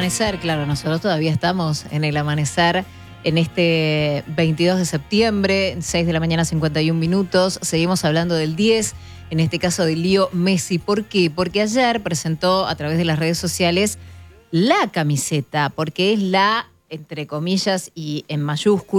amanecer, claro, nosotros todavía estamos en el amanecer en este 22 de septiembre, 6 de la mañana, 51 minutos. Seguimos hablando del 10, en este caso de Leo Messi. ¿Por qué? Porque ayer presentó a través de las redes sociales la camiseta, porque es la, entre comillas y en mayúsculas,